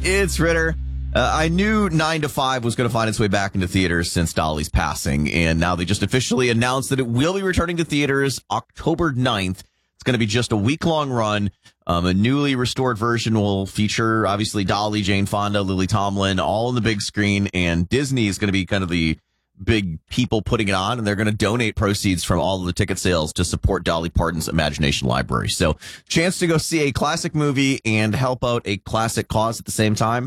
It's Ritter. I knew 9 to 5 was going to find its way back into theaters since Dolly's passing, and now they just officially announced that it will be returning to theaters October 9th. It's going to be just a week-long run. A newly restored version will feature, obviously, Dolly, Jane Fonda, Lily Tomlin, all on the big screen, and Disney is going to be kind of the big people putting it on, and they're going to donate proceeds from all of the ticket sales to support Dolly Parton's Imagination Library. So, chance to go see a classic movie and help out a classic cause at the same time.